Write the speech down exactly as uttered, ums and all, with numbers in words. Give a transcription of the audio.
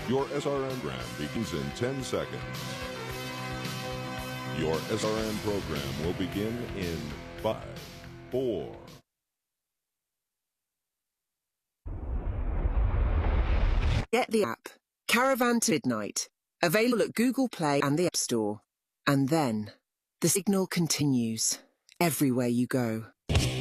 Your S R N program begins in ten seconds. Your S R N program will begin in five, four. Get the app, Caravan to Midnight, available at Google Play and the App Store. And then, the signal continues, everywhere you go.